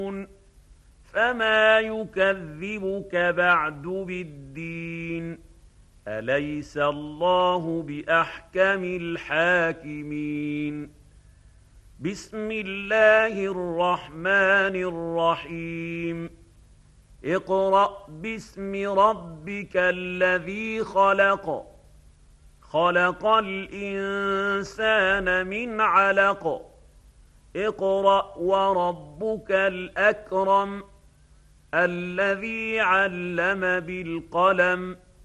فما يكذبك بعد بالدين أليس الله بأحكم الحاكمين بسم الله الرحمن الرحيم اقرأ باسم ربك الذي خلق خلق الإنسان من علق اقرأ وربك الأكرم الذي علم بالقلم